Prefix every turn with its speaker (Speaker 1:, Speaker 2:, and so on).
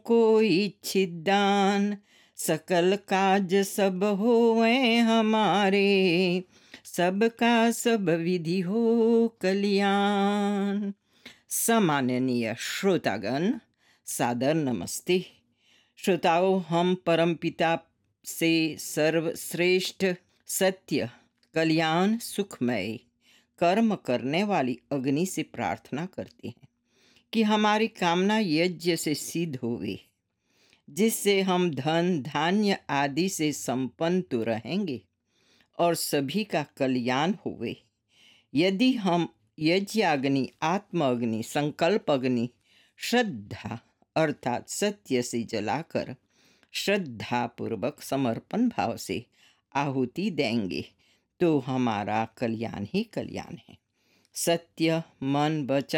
Speaker 1: को इच्छित दान, सकल काज सब होवे हमारे, सबका सब विधि हो कल्याण। सम्माननीय श्रोतागण, सादर नमस्ते। श्रोताओं, हम परमपिता से सर्वश्रेष्ठ, सत्य, कल्याण, सुखमय कर्म करने वाली अग्नि से प्रार्थना करते हैं कि हमारी कामना यज्ञ से सिद्ध होवे, जिससे हम धन धान्य आदि से संपन्न तो रहेंगे और सभी का कल्याण होवे। यदि हम यज्ञ अग्नि, आत्म अग्नि, संकल्प अग्नि श्रद्धा अर्थात सत्य से जलाकर श्रद्धा पूर्वक समर्पण भाव से आहुति देंगे तो हमारा कल्याण ही कल्याण है। सत्य, मन, वचन